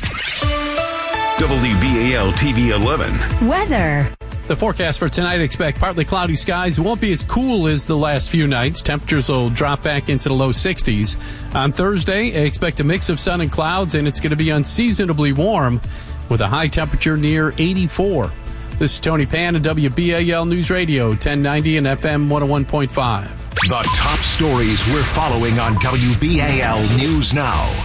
W B A L T V eleven. Weather. The forecast for tonight, expect partly cloudy skies. It won't be as cool as the last few nights. Temperatures will drop back into the low sixties. On Thursday, expect a mix of sun and clouds, and it's going to be unseasonably warm with a high temperature near eighty-four. This is Tony Pan at W B A L News Radio, ten ninety and F M one oh one point five. The top stories we're following on W B A L News Now.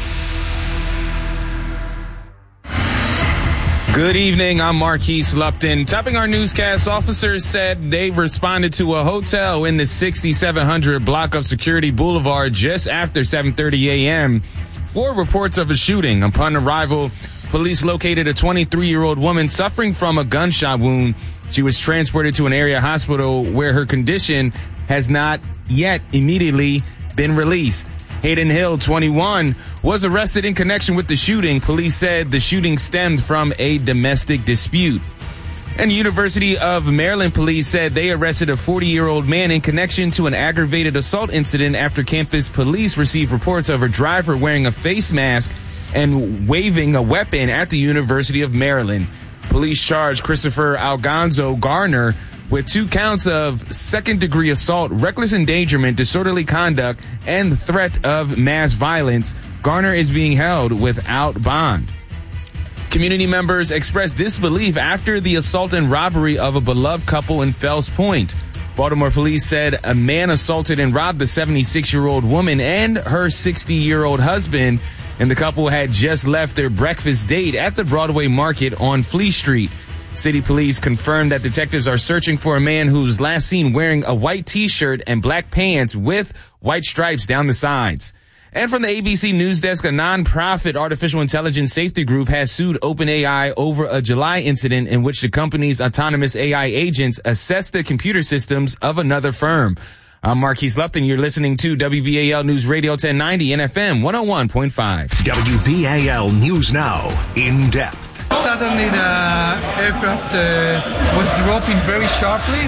Good evening, I'm Marquise Lupton. Topping our newscast, officers said they responded to a hotel in the sixty-seven hundred block of Security Boulevard just after seven thirty a.m. for reports of a shooting. Upon arrival, police located a twenty-three-year-old woman suffering from a gunshot wound. She was transported to an area hospital where her condition has not yet immediately been released. Hayden Hill, twenty-one, was arrested in connection with the shooting. Police said the shooting stemmed from a domestic dispute. And University of Maryland police said they arrested a forty-year-old man in connection to an aggravated assault incident after campus police received reports of a driver wearing a face mask and waving a weapon at the University of Maryland. Police charged Christopher Algonzo Garner with two counts of second-degree assault, reckless endangerment, disorderly conduct, and threat of mass violence. Garner is being held without bond. Community members expressed disbelief after the assault and robbery of a beloved couple in Fells Point. Baltimore police said a man assaulted and robbed the seventy-six-year-old woman and her sixty-year-old husband, and the couple had just left their breakfast date at the Broadway Market on Flea Street. City police confirmed that detectives are searching for a man who was last seen wearing a white T-shirt and black pants with white stripes down the sides. And from the A B C News Desk, a nonprofit artificial intelligence safety group has sued OpenAI over a July incident in which the company's autonomous A I agents assessed the computer systems of another firm. I'm Marquise Lupton. You're listening to W B A L News Radio ten ninety and F M one oh one point five. W B A L News Now, in depth. Suddenly the aircraft uh, was dropping very sharply,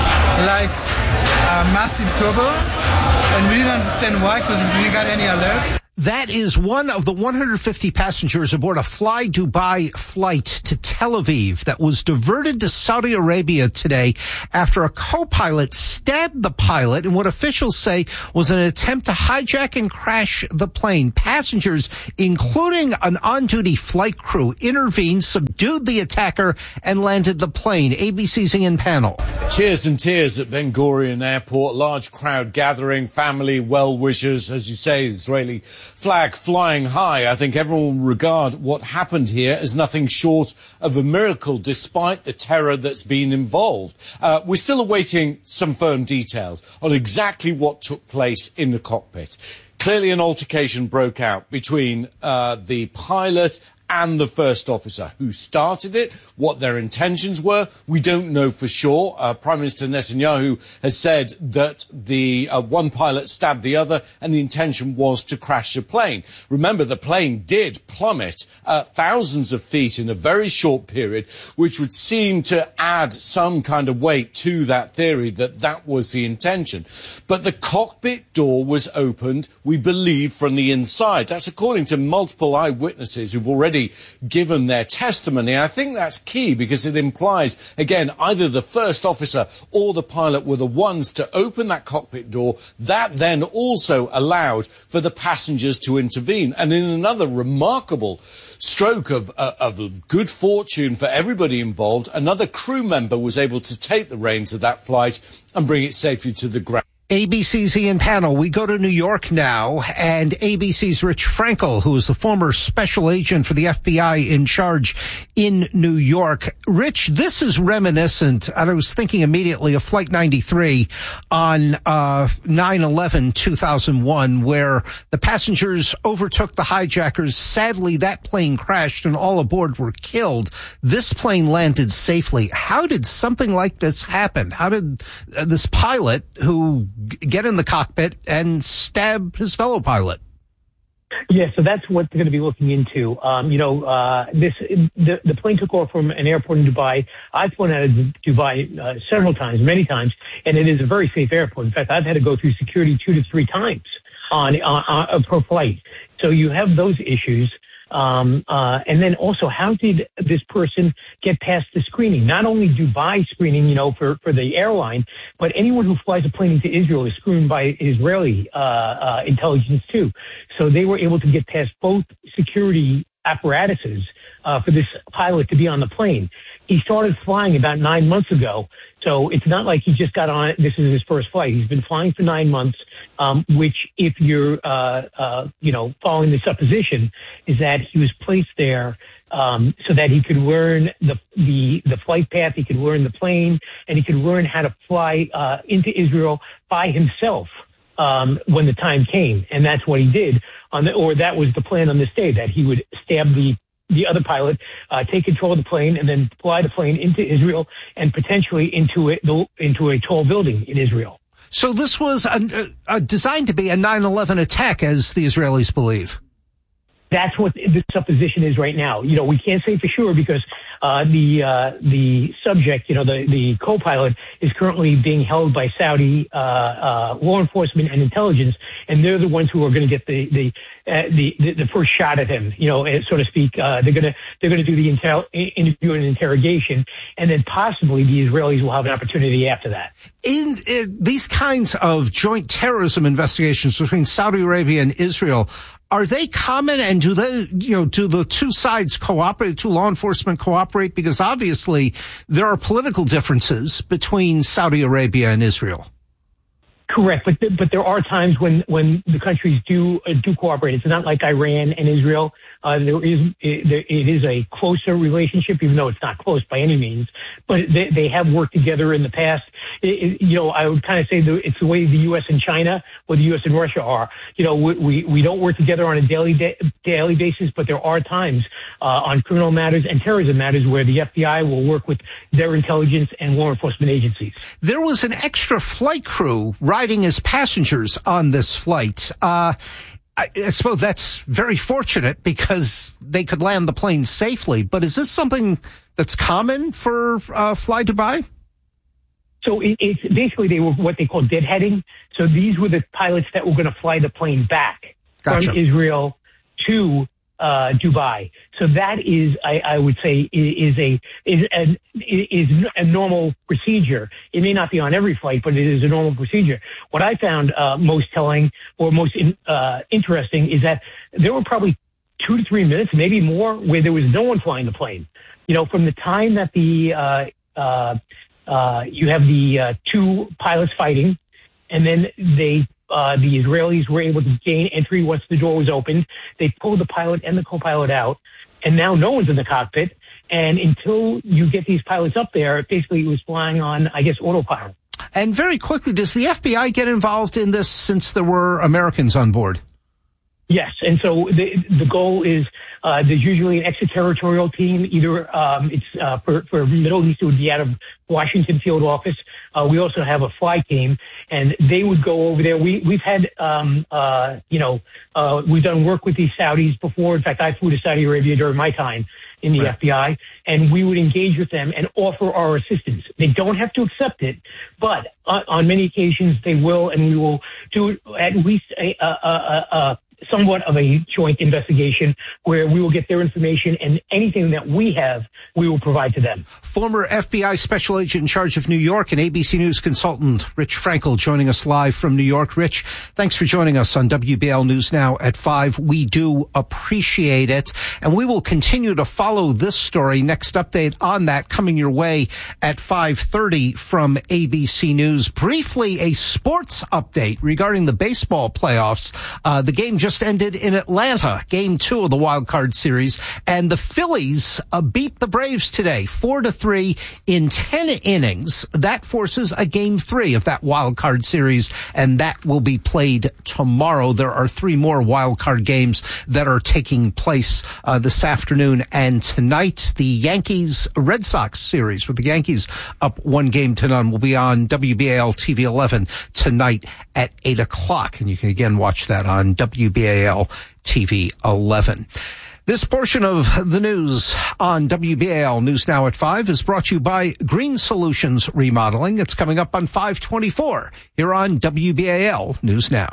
like a massive turbulence, and we didn't understand why because we didn't get any alert. That is one of the one hundred fifty passengers aboard a Fly Dubai flight to Tel Aviv that was diverted to Saudi Arabia today after a co-pilot stabbed the pilot in what officials say was an attempt to hijack and crash the plane. Passengers, including an on-duty flight crew, intervened, subdued the attacker, and landed the plane. A B C's Ian Pannell. Cheers and tears at Ben Gurion Airport. Large crowd gathering, family, well-wishers, as you say, Israeli flag flying high. I think everyone will regard what happened here as nothing short of a miracle, despite the terror that's been involved. Uh, we're still awaiting some firm details on exactly what took place in the cockpit. Clearly an altercation broke out between uh, the pilot and the first officer. Who started it, what their intentions were, we don't know for sure. Uh, Prime Minister Netanyahu has said that the uh, one pilot stabbed the other and the intention was to crash the plane. Remember, the plane did plummet uh, thousands of feet in a very short period, which would seem to add some kind of weight to that theory that that was the intention. But the cockpit door was opened, we believe, from the inside. That's according to multiple eyewitnesses who've already given their testimony. I think that's key because it implies, again, either the first officer or the pilot were the ones to open that cockpit door. That then also allowed for the passengers to intervene. And in another remarkable stroke of, uh, of good fortune for everybody involved, another crew member was able to take the reins of that flight and bring it safely to the ground. A B C's Ian Pannell. We go to New York now, and A B C's Rich Frankel, who is the former special agent for the F B I in charge in New York. Rich, this is reminiscent, and I was thinking immediately of Flight ninety-three on uh nine eleven two thousand one, where the passengers overtook the hijackers. Sadly, that plane crashed and all aboard were killed. This plane landed safely. How did something like this happen? How did uh, this pilot, who get in the cockpit and stab his fellow pilot? Yeah, so that's what they're going to be looking into. Um, you know, uh, this the, the plane took off from an airport in Dubai. I've flown out of Dubai uh, several times, many times, and it is a very safe airport. In fact, I've had to go through security two to three times on, on, on per flight. So you have those issues. Um, uh, and then also, how did this person get past the screening? Not only Dubai screening, you know, for, for the airline, but anyone who flies a plane into Israel is screened by Israeli, uh, uh, intelligence too. So they were able to get past both security apparatuses, uh, for this pilot to be on the plane. He started flying about nine months ago. So it's not like he just got on it. This is his first flight. He's been flying for nine months, um, which if you're, uh, uh, you know, following the supposition is that he was placed there, um, so that he could learn the, the, the flight path. He could learn the plane and he could learn how to fly, uh, into Israel by himself, um, when the time came. And that's what he did on the, or that was the plan on this day, that he would stab the the other pilot, uh, take control of the plane and then fly the plane into Israel and potentially into it, into a tall building in Israel. So this was a, a designed to be a nine eleven attack, as the Israelis believe. That's what the supposition is right now. You know, we can't say for sure because uh, the uh, the subject, you know, the, the co-pilot is currently being held by Saudi uh, uh, law enforcement and intelligence, and they're the ones who are going to get the the, uh, the the the first shot at him, you know, so to speak. Uh, they're gonna they're gonna do the intel, interview and interrogation, and then possibly the Israelis will have an opportunity after that. In, in these kinds of joint terrorism investigations between Saudi Arabia and Israel, are they common, and do they, you know, do the two sides cooperate, two law enforcement cooperate? Because obviously there are political differences between Saudi Arabia and Israel. Correct, but th- but there are times when, when the countries do uh, do cooperate. It's not like Iran and Israel. Uh, there is it, there, it is a closer relationship, even though it's not close by any means. But they, they have worked together in the past. It, it, you know, I would kind of say the, it's the way the U S and China or the U S and Russia are. You know, we we, we don't work together on a daily da- daily basis, but there are times uh, on criminal matters and terrorism matters where the F B I will work with their intelligence and law enforcement agencies. There was an extra flight crew riding as passengers on this flight. Uh, I, I suppose that's very fortunate because they could land the plane safely. But is this something that's common for uh, Fly Dubai? So it, it's basically they were what they call deadheading. So these were the pilots that were going to fly the plane back Gotcha. from Israel to uh, Dubai. So that is, I, I would say, is a is a, is a normal procedure. It may not be on every flight, but it is a normal procedure. What I found uh, most telling or most in, uh, interesting is that there were probably two to three minutes, maybe more, where there was no one flying the plane. You know, from the time that the uh, uh, uh, you have the uh, two pilots fighting, and then they. Uh, the Israelis were able to gain entry once the door was opened. They pulled the pilot and the co-pilot out, and now no one's in the cockpit. And until you get these pilots up there, basically it was flying on, I guess, autopilot. And very quickly, does the F B I get involved in this since there were Americans on board? Yes, and so the the goal is uh, there's usually an extraterritorial team. Either um, it's uh, for for Middle East, it would be out of Washington field office. Uh, we also have a fly team, and they would go over there. We we've had um, uh, you know uh, we've done work with these Saudis before. In fact, I flew to Saudi Arabia during my time in the right. F B I, and we would engage with them and offer our assistance. They don't have to accept it, but on, on many occasions they will, and we will do at least a. a, a, a somewhat of a joint investigation where we will get their information, and anything that we have, we will provide to them. Former F B I Special Agent in charge of New York and A B C News consultant Rich Frankel joining us live from New York. Rich, thanks for joining us on W B L News Now at five. We do appreciate it, and we will continue to follow this story. Next update on that coming your way at five thirty from A B C News. Briefly, a sports update regarding the baseball playoffs. Uh, the game just Just ended in Atlanta, game two of the wild card series, and the Phillies uh, beat the Braves today, four to three in ten innings. That forces a game three of that wild card series, and that will be played tomorrow. There are three more wild card games that are taking place uh, this afternoon and tonight. The Yankees Red Sox series with the Yankees up one game to none will be on W B A L T V eleven tonight at eight o'clock, and you can again watch that on W B A L T V eleven. This portion of the news on W B A L News Now at five is brought to you by Green Solutions Remodeling. It's coming up on five twenty-four here on W B A L News Now.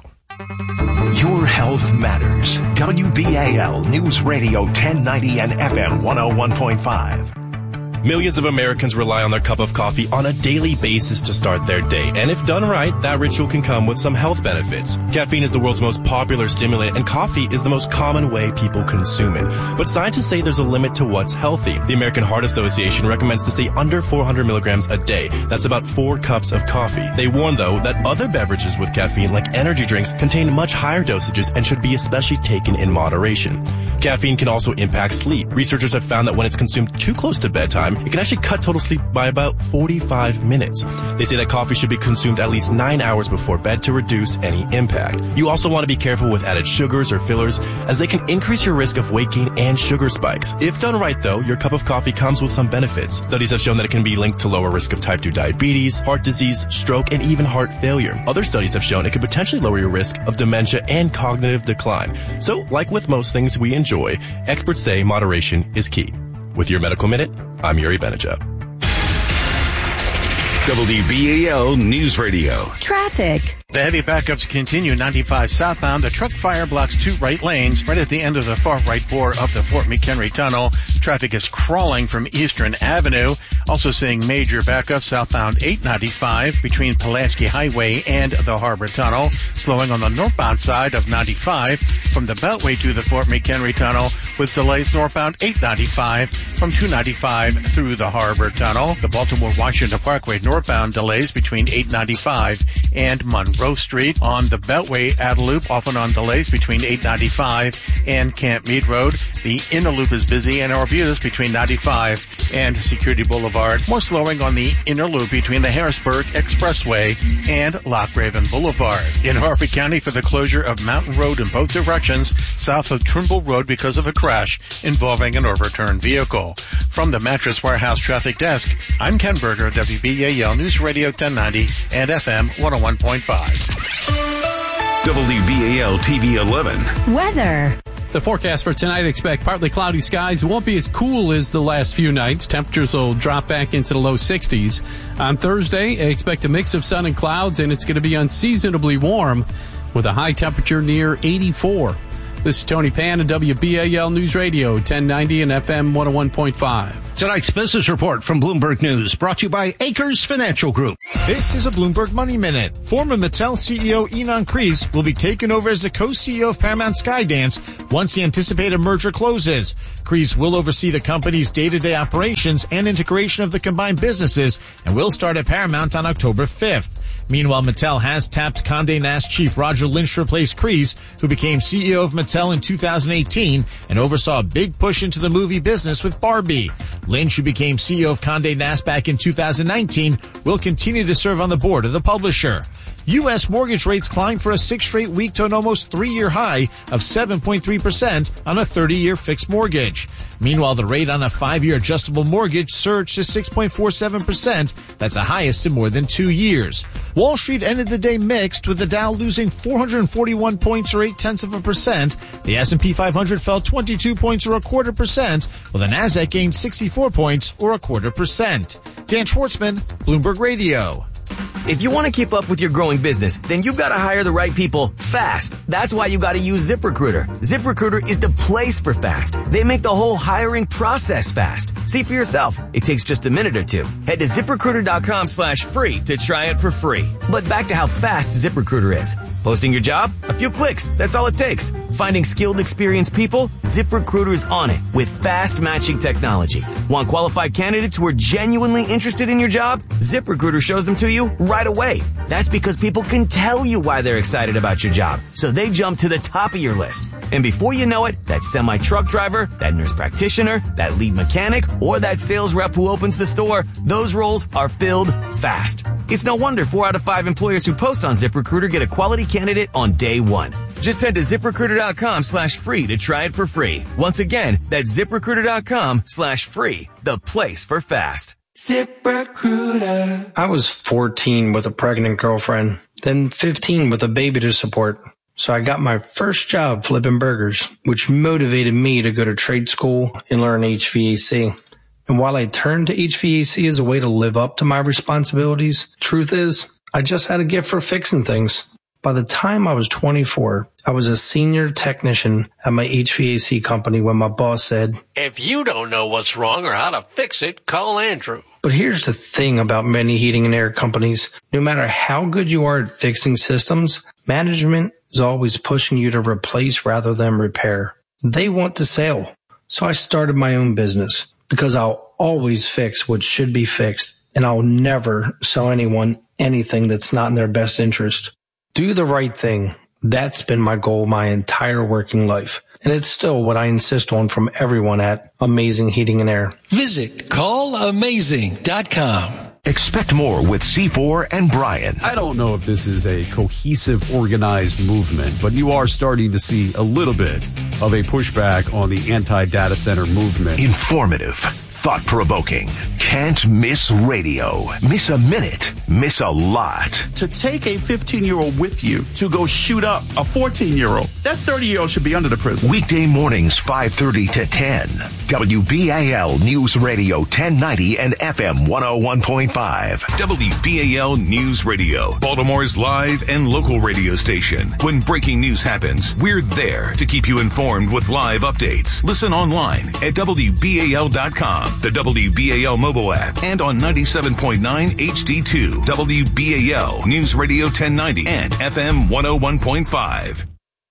Your health matters. W B A L News Radio ten ninety and F M one oh one point five. Millions of Americans rely on their cup of coffee on a daily basis to start their day. And if done right, that ritual can come with some health benefits. Caffeine is the world's most popular stimulant, and coffee is the most common way people consume it. But scientists say there's a limit to what's healthy. The American Heart Association recommends to stay under four hundred milligrams a day. That's about four cups of coffee. They warn, though, that other beverages with caffeine, like energy drinks, contain much higher dosages and should be especially taken in moderation. Caffeine can also impact sleep. Researchers have found that when it's consumed too close to bedtime, it can actually cut total sleep by about forty-five minutes. They say that coffee should be consumed at least nine hours before bed to reduce any impact. You also want to be careful with added sugars or fillers, as they can increase your risk of weight gain and sugar spikes. If done right, though, your cup of coffee comes with some benefits. Studies have shown that it can be linked to lower risk of type two diabetes, heart disease, stroke, and even heart failure. Other studies have shown it could potentially lower your risk of dementia and cognitive decline. So, like with most things we enjoy, experts say moderation is key. With your Medical Minute, I'm Yuri Benajab. W B A L News Radio. Traffic. The heavy backups continue. ninety-five southbound. A truck fire blocks two right lanes right at the end of the far right bore of the Fort McHenry Tunnel. Traffic is crawling from Eastern Avenue. Also seeing major backups southbound eight ninety-five between Pulaski Highway and the Harbor Tunnel. Slowing on the northbound side of ninety-five from the Beltway to the Fort McHenry Tunnel with delays northbound eight ninety-five from two ninety-five through the Harbor Tunnel. The Baltimore-Washington Parkway northbound delays between eight ninety-five and Monroe Street. On the Beltway outer loop, often on delays between eight ninety-five and Camp Meade Road. The inner loop is busy in Arbutus between ninety-five and Security Boulevard. More slowing on the inner loop between the Harrisburg Expressway and Loch Raven Boulevard. In Harford County for the closure of Mountain Road in both directions south of Trimble Road because of a crash involving an overturned vehicle. From the Mattress Warehouse Traffic Desk, I'm Ken Berger, W B A L News Radio ten ninety and F M one oh one point five. W B A L T V eleven. Weather. The forecast for tonight, expect partly cloudy skies. It won't be as cool as the last few nights. Temperatures will drop back into the low sixties. On Thursday, expect a mix of sun and clouds, and it's going to be unseasonably warm with a high temperature near eighty-four. This is Tony Pan at W B A L News Radio, ten ninety and F M one oh one point five. Tonight's business report from Bloomberg News, brought to you by Acres Financial Group. This is a Bloomberg Money Minute. Former Mattel C E O Ynon Kreiz will be taken over as the co-C E O of Paramount Skydance once the anticipated merger closes. Kreiz will oversee the company's day-to-day operations and integration of the combined businesses and will start at Paramount on October fifth. Meanwhile, Mattel has tapped Condé Nast chief Roger Lynch to replace Kreiz, who became C E O of Mattel in two thousand eighteen and oversaw a big push into the movie business with Barbie. Lynch, who became C E O of Condé Nast back in two thousand nineteen, will continue to serve on the board of the publisher. U S mortgage rates climbed for a sixth straight week to an almost three-year high of seven point three percent on a thirty-year fixed mortgage. Meanwhile, the rate on a five-year adjustable mortgage surged to six point four seven percent. That's the highest in more than two years. Wall Street ended the day mixed, with the Dow losing four hundred forty-one points or eight-tenths of a percent. The S and P five hundred fell twenty-two points or a quarter percent, while the Nasdaq gained sixty-four points or a quarter percent. Dan Schwartzman, Bloomberg Radio. If you want to keep up with your growing business, then you've got to hire the right people fast. That's why you got to use ZipRecruiter. ZipRecruiter is the place for fast. They make the whole hiring process fast. See for yourself. It takes just a minute or two. Head to ZipRecruiter.com slash free to try it for free. But back to how fast ZipRecruiter is. Posting your job? A few clicks. That's all it takes. Finding skilled, experienced people? ZipRecruiter is on it with fast matching technology. Want qualified candidates who are genuinely interested in your job? ZipRecruiter shows them to you right away. That's because people can tell you why they're excited about your job, so they jump to the top of your list. And before you know it, that semi-truck driver, that nurse practitioner, that lead mechanic, or that sales rep who opens the store, those roles are filled fast. It's no wonder four out of five employers who post on ZipRecruiter get a quality candidate on day one. Just head to ZipRecruiter.com slash free to try it for free. Once again, that's ZipRecruiter.com slash free, the place for fast. ZipRecruiter. I was fourteen with a pregnant girlfriend, then fifteen with a baby to support. So I got my first job flipping burgers, which motivated me to go to trade school and learn H V A C. And while I turned to H V A C as a way to live up to my responsibilities, truth is, I just had a gift for fixing things. By the time I was twenty-four, I was a senior technician at my H V A C company when my boss said, "If you don't know what's wrong or how to fix it, call Andrew." But here's the thing about many heating and air companies. No matter how good you are at fixing systems, management is always pushing you to replace rather than repair. They want the sale. So I started my own business because I'll always fix what should be fixed, and I'll never sell anyone anything that's not in their best interest. Do the right thing. That's been my goal my entire working life. And it's still what I insist on from everyone at Amazing Heating and Air. Visit call amazing dot com. Expect more with C four and Brian. I don't know if this is a cohesive, organized movement, but you are starting to see a little bit of a pushback on the anti-data center movement. Informative, thought-provoking. Can't miss radio. Miss a minute. Miss a lot. To take a fifteen-year-old with you to go shoot up a fourteen-year-old, that thirty-year-old should be under the prison. Weekday mornings, five thirty to ten. W B A L News Radio ten ninety and F M one oh one point five. W B A L News Radio, Baltimore's live and local radio station. When breaking news happens, we're there to keep you informed with live updates. Listen online at W B A L dot com, the W B A L mobile app, and on ninety-seven point nine H D two, W B A L News Radio ten ninety and F M one oh one point five.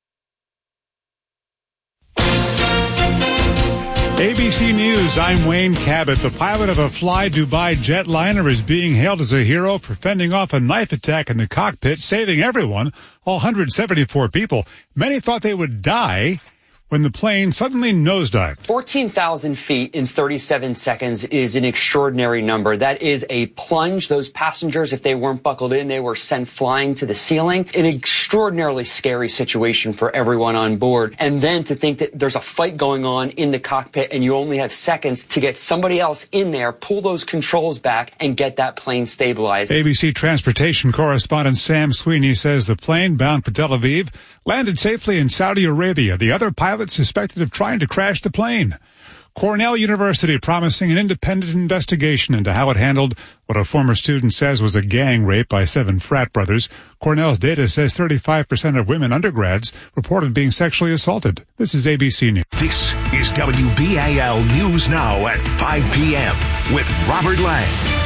A B C News, I'm Wayne Cabot. The pilot of a Fly Dubai jetliner is being hailed as a hero for fending off a knife attack in the cockpit, saving everyone, all one hundred seventy-four people. Many thought they would die when the plane suddenly nosedived. fourteen thousand feet in thirty-seven seconds is an extraordinary number. That is a plunge. Those passengers, if they weren't buckled in, they were sent flying to the ceiling. An extraordinarily scary situation for everyone on board. And then to think that there's a fight going on in the cockpit and you only have seconds to get somebody else in there, pull those controls back, and get that plane stabilized. A B C transportation correspondent Sam Sweeney says the plane bound for Tel Aviv landed safely in Saudi Arabia. The other pilot suspected of trying to crash the plane. Cornell University promising an independent investigation into how it handled what a former student says was a gang rape by seven frat brothers. Cornell's data says thirty-five percent of women undergrads reported being sexually assaulted. This is A B C News. This is W B A L News Now at five p.m. with Robert Lang.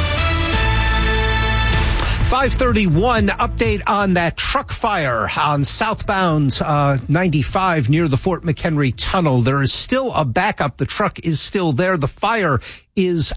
five thirty-one, update on that truck fire on southbound uh, ninety-five near the Fort McHenry Tunnel. There is still a backup. The truck is still there. The fire is